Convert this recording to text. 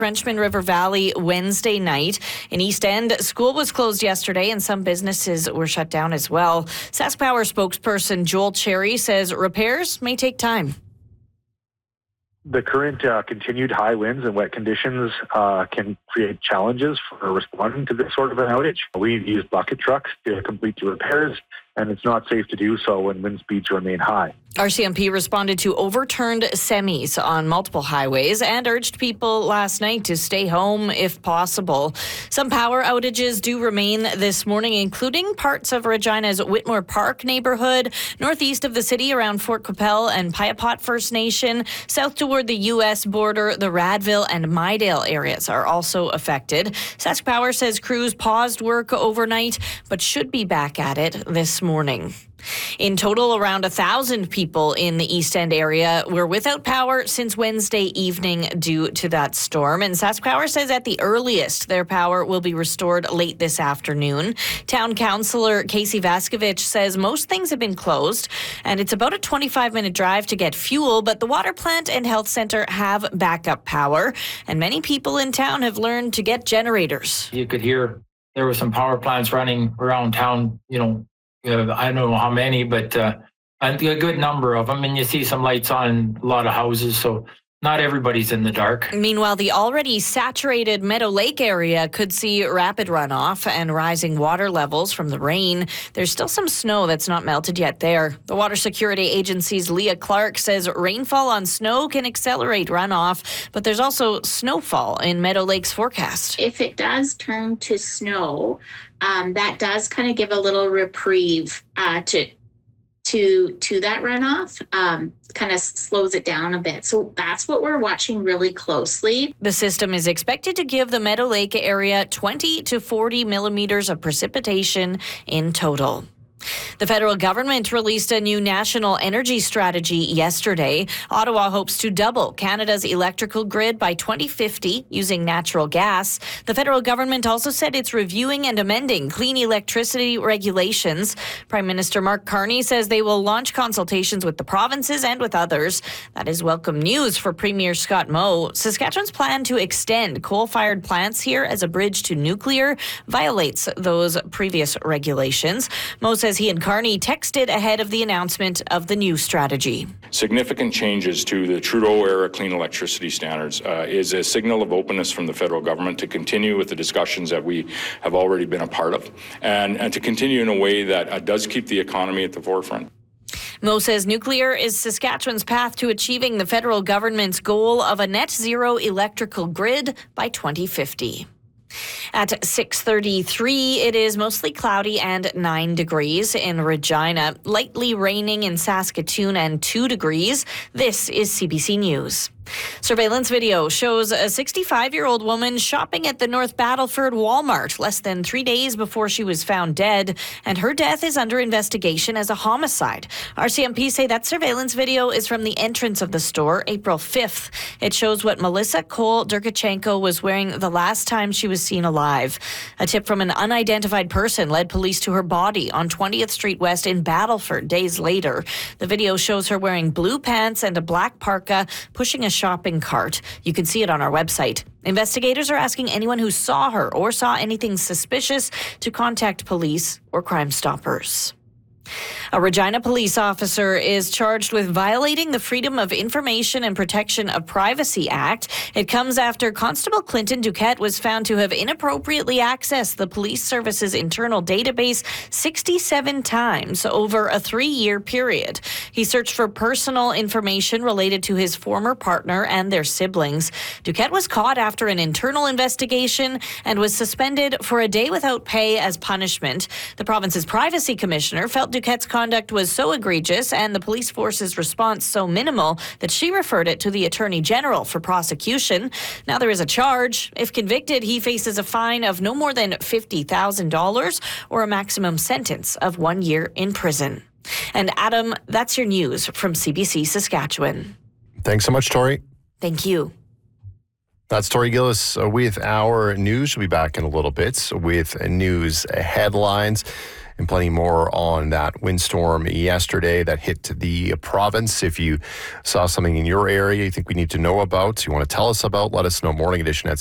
Frenchman River Valley Wednesday night. In East End, school was closed yesterday and some businesses were shut down as well. SaskPower spokesperson Joel Cherry says repairs may take time. The current continued high winds and wet conditions can create challenges for responding to this sort of an outage. We use bucket trucks to complete the repairs, and it's not safe to do so when wind speeds remain high. RCMP responded to overturned semis on multiple highways and urged people last night to stay home if possible. Some power outages do remain this morning, including parts of Regina's Whitmore Park neighborhood, northeast of the city around Fort Qu'Appelle and Piapot First Nation, south toward the U.S. border. The Radville and Mydale areas are also affected. SaskPower says crews paused work overnight, but should be back at it this morning. In total, around 1,000 people in the East End area were without power since Wednesday evening due to that storm. And SaskPower says at the earliest, their power will be restored late this afternoon. Town Councillor Casey Vaskovich says most things have been closed, and it's about a 25-minute drive to get fuel, but the water plant and health centre have backup power, and many people in town have learned to get generators. You could hear there were some power plants running around town, I don't know how many, but a good number of them. And you see some lights on a lot of houses, so not everybody's in the dark. Meanwhile, the already saturated Meadow Lake area could see rapid runoff and rising water levels from the rain. There's still some snow that's not melted yet there. The Water Security Agency's Leah Clark says rainfall on snow can accelerate runoff, but there's also snowfall in Meadow Lake's forecast. If it does turn to snow, that does kind of give a little reprieve to that runoff, kind of slows it down a bit. So that's what we're watching really closely. The system is expected to give the Meadow Lake area 20 to 40 millimeters of precipitation in total. The federal government released a new national energy strategy yesterday. Ottawa hopes to double Canada's electrical grid by 2050 using natural gas. The federal government also said it's reviewing and amending clean electricity regulations. Prime Minister Mark Carney says they will launch consultations with the provinces and with others. That is welcome news for Premier Scott Moe. Saskatchewan's plan to extend coal-fired plants here as a bridge to nuclear violates those previous regulations. Moe says he and Carney texted ahead of the announcement of the new strategy. Significant changes to the Trudeau-era clean electricity standards is a signal of openness from the federal government to continue with the discussions that we have already been a part of and to continue in a way that does keep the economy at the forefront. Moe says nuclear is Saskatchewan's path to achieving the federal government's goal of a net zero electrical grid by 2050. At 6:33, it is mostly cloudy and 9 degrees in Regina. Lightly raining in Saskatoon and 2 degrees. This is CBC News. Surveillance video shows a 65-year-old woman shopping at the North Battleford Walmart less than 3 days before she was found dead, and her death is under investigation as a homicide. RCMP say that surveillance video is from the entrance of the store, April 5th. It shows what Melissa Cole Durkachenko was wearing the last time she was seen alive. A tip from an unidentified person led police to her body on 20th Street West in Battleford days later. The video shows her wearing blue pants and a black parka, pushing a shopping cart. You can see it on our website. Investigators are asking anyone who saw her or saw anything suspicious to contact police or Crime Stoppers. A Regina police officer is charged with violating the Freedom of Information and Protection of Privacy Act. It comes after Constable Clinton Duquette was found to have inappropriately accessed the police service's internal database 67 times over a 3-year period. He searched for personal information related to his former partner and their siblings. Duquette was caught after an internal investigation and was suspended for a day without pay as punishment. The province's privacy commissioner felt Duquette's conduct was so egregious and the police force's response so minimal that she referred it to the Attorney General for prosecution. Now there is a charge. If convicted, he faces a fine of no more than $50,000 or a maximum sentence of 1 year in prison. And Adam, that's your news from CBC Saskatchewan. Thanks so much, Tori. Thank you. That's Tori Gillis with our news. She'll be back in a little bit with news headlines. and plenty more on that windstorm yesterday that hit the province. If you saw something in your area you think we need to know about, you want to tell us about, let us know. Morning Edition at